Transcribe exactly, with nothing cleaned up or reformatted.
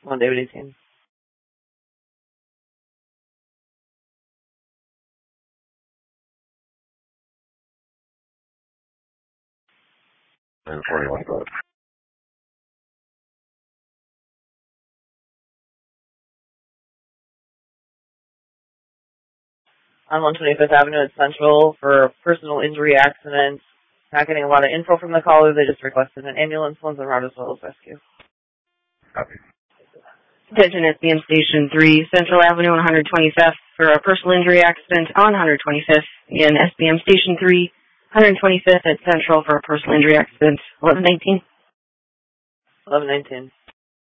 One David eighteen. And forty-one, go ahead. On one twenty-fifth Avenue at Central for a personal injury accident. Not getting a lot of info from the caller. They just requested an ambulance. One's en route as well as rescue. Copy. Attention S B M Station three, Central Avenue on one twenty-fifth for a personal injury accident on one twenty-fifth. Again, S B M Station three, one twenty-fifth at Central for a personal injury accident. eleven nineteen. eleven nineteen.